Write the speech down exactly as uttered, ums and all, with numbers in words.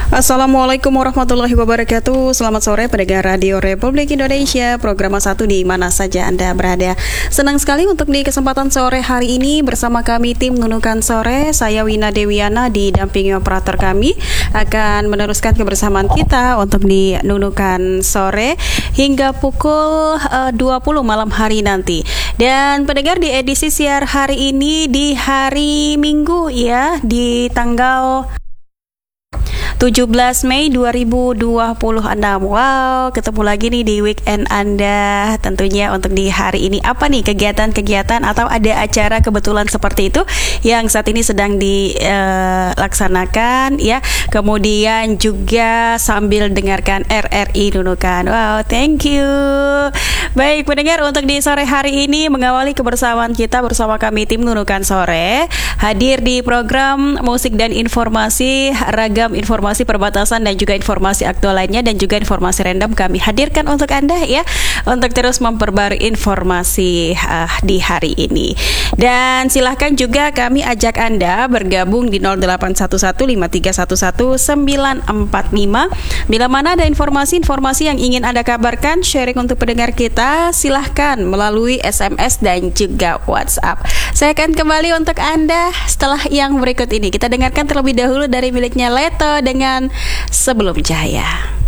Assalamualaikum warahmatullahi wabarakatuh. Selamat sore pendengar Radio Republik Indonesia, program satu di mana saja Anda berada. Senang sekali untuk di kesempatan sore hari ini bersama kami tim Nunukan Sore. Saya Wina Dewiana didampingi operator kami akan meneruskan kebersamaan kita untuk di Nunukan Sore hingga pukul uh, dua puluh malam hari nanti. Dan pendengar, di edisi siar hari ini di hari Minggu ya, di tanggal tujuh belas Mei dua ribu dua puluh enam. Wow, ketemu lagi nih di weekend Anda. Tentunya untuk di hari ini apa nih kegiatan-kegiatan atau ada acara kebetulan seperti itu yang saat ini sedang dilaksanakan ya. Kemudian juga sambil dengarkan R R I Nunukan. Wow, thank you. Baik pendengar, untuk di sore hari ini mengawali kebersamaan kita bersama kami tim Nunukan Sore, hadir di program musik dan informasi, ragam informasi informasi perbatasan dan juga informasi aktual lainnya dan juga informasi random kami hadirkan untuk Anda ya, untuk terus memperbarui informasi uh, di hari ini. Dan silahkan juga kami ajak Anda bergabung di nol delapan satu satu lima tiga satu satu sembilan empat lima. Bila mana ada informasi-informasi yang ingin Anda kabarkan, sharing untuk pendengar kita, silahkan melalui S M S dan juga WhatsApp. Saya akan kembali untuk Anda setelah yang berikut ini. Kita dengarkan terlebih dahulu dari miliknya Leto dengan Sebelum Cahaya.